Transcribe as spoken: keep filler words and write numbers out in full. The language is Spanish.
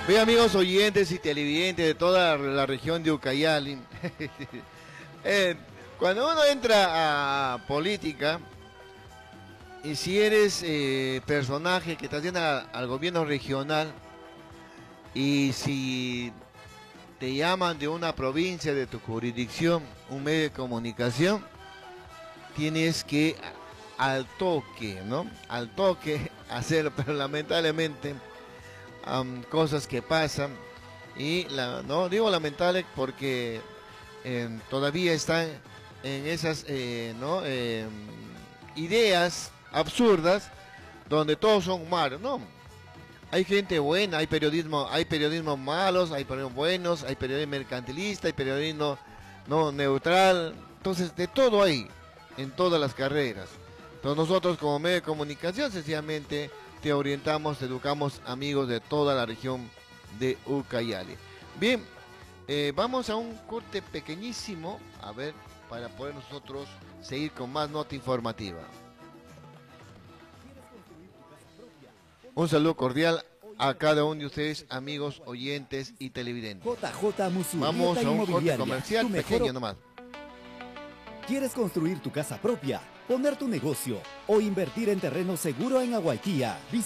Bien, amigos oyentes y televidentes de toda la región de Ucayali, eh, cuando uno entra a política, y si eres eh, personaje que está yendo al gobierno regional, y si te llaman de una provincia de tu jurisdicción, un medio de comunicación, tienes que al toque, ¿no? Al toque hacerlo, pero lamentablemente Um, cosas que pasan y la, no digo lamentable porque eh, todavía están en esas eh, ¿no? eh, ideas absurdas donde todos son malos. No, hay gente buena, hay periodismo, hay periodismo malos, hay periodismo buenos, hay periodismo mercantilista, hay periodismo no neutral. Entonces de todo hay en todas las carreras. Entonces nosotros como medio de comunicación sencillamente te orientamos, te educamos, amigos de toda la región de Ucayali. Bien, eh, vamos a un corte pequeñísimo, a ver, para poder nosotros seguir con más nota informativa. Un saludo cordial a cada uno de ustedes, amigos, oyentes y televidentes. J J Musurrieta Vamos a un corte Inmobiliaria, comercial tu mejor... pequeño nomás. ¿Quieres construir tu casa propia, poner tu negocio o invertir en terreno seguro en Aguaiquía?